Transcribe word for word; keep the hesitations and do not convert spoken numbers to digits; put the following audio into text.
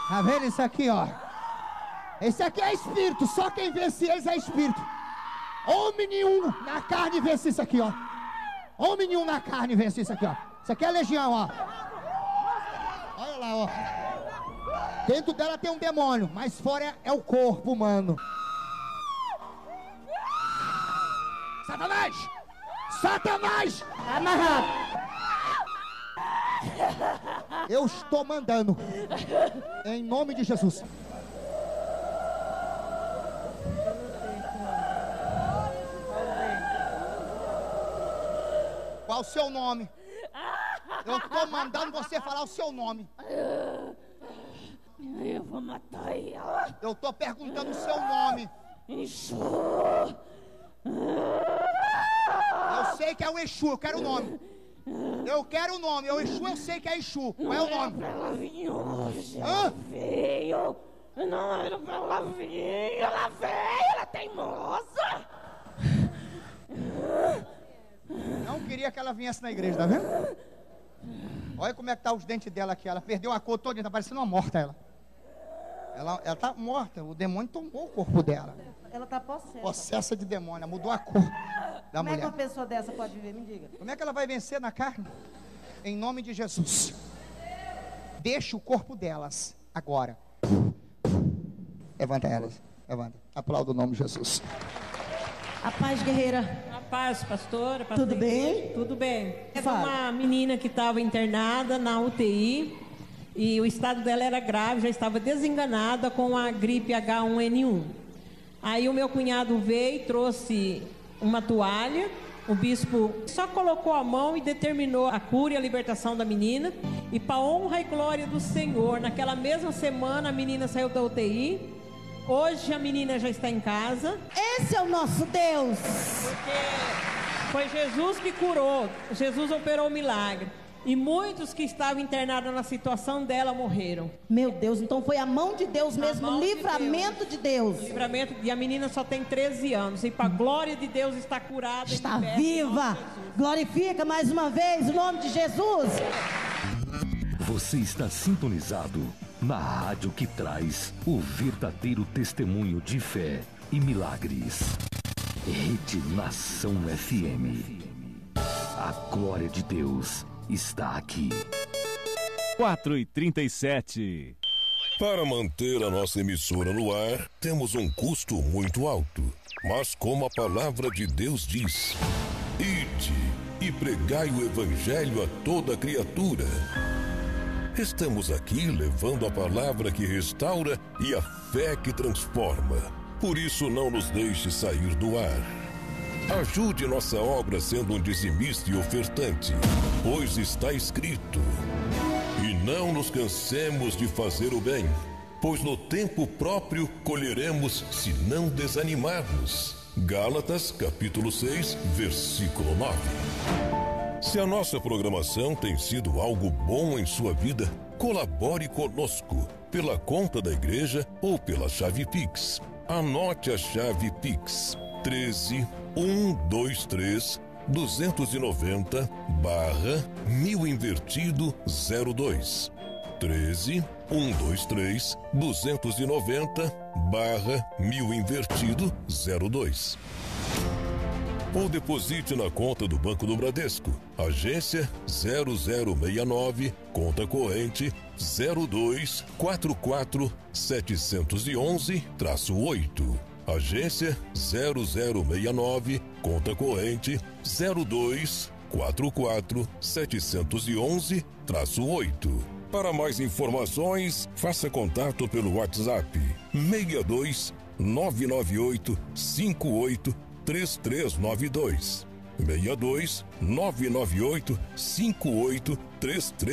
Tá vendo isso aqui, ó? Esse aqui é espírito, só quem vence eles é espírito. Homem nenhum na carne vence isso aqui, ó. Homem nenhum na carne vence isso aqui, ó. Isso aqui é legião, ó. Olha lá, ó. Dentro dela tem um demônio, mas fora é, é o corpo humano. Satanás! Satanás! Amarrado. Eu estou mandando. Em nome de Jesus. Qual o seu nome? Eu estou mandando você falar o seu nome. Eu vou matar ela. Eu estou perguntando o seu nome. Exu. Eu sei que é o Exu, eu quero o nome. Eu quero o nome, o Exu eu sei que é Exu. Qual é o nome? Ela vinha hoje, Hã? ela veio. Não era pra ela vir, ela veio, ela é teimosa. Não queria que ela viesse na igreja, tá vendo? Olha como é que tá os dentes dela aqui. Ela perdeu a cor toda, tá parecendo uma morta ela. Ela, ela tá morta, o demônio tomou o corpo dela. Ela tá possessa. Possessa de demônio, ela mudou a cor da Como é que mulher. uma pessoa dessa pode viver? Me diga. Como é que ela vai vencer na carne? Em nome de Jesus. Deixa o corpo delas agora. Levanta elas, levanta. Aplauda o nome de Jesus. A paz, guerreira. A paz, pastora. Tudo pastor, bem? Tudo bem. É Fala. uma menina que estava internada na U T I e o estado dela era grave, já estava desenganada com a gripe H um N um. Aí o meu cunhado veio e trouxe uma toalha. O bispo só colocou a mão e determinou a cura e a libertação da menina. E para honra e glória do Senhor, naquela mesma semana a menina saiu da U T I. Hoje a menina já está em casa. Esse é o nosso Deus. Porque foi Jesus que curou, Jesus operou o milagre. E muitos que estavam internados na situação dela morreram. Meu Deus, então foi a mão de Deus mesmo, mão de livramento de Deus. Livramento, e a menina só tem treze anos. E para a glória de Deus está curada. e Está liberta em nome viva. de Jesus. Glorifica mais uma vez o nome de Jesus. Você está sintonizado na rádio que traz o verdadeiro testemunho de fé e milagres. Rede Nação F M. A glória de Deus está aqui. quatro e trinta e sete. Para manter a nossa emissora no ar, temos um custo muito alto. Mas como a palavra de Deus diz: ide e pregai o evangelho a toda criatura. Estamos aqui levando a palavra que restaura e a fé que transforma. Por isso não nos deixe sair do ar. Ajude nossa obra sendo um dizimista e ofertante, pois está escrito: e não nos cansemos de fazer o bem, pois no tempo próprio colheremos se não desanimarmos. Gálatas capítulo seis, versículo nove. Se a nossa programação tem sido algo bom em sua vida, colabore conosco pela conta da igreja ou pela chave Pix. Anote a chave Pix: treze, cento e vinte e três, duzentos e noventa, barra mil invertido zero dois. treze, cento e vinte e três, duzentos e noventa, barra mil invertido zero dois. Ou deposite na conta do Banco do Bradesco, agência zero zero seis nove, conta corrente zero dois quatro quatro sete um um oito. Agência zero zero seis nove, conta corrente zero dois quatro quatro sete um um oito. Para mais informações, faça contato pelo WhatsApp seis dois nove nove oito cinco oito três três nove dois. seis dois nove nove oito cinco oito três três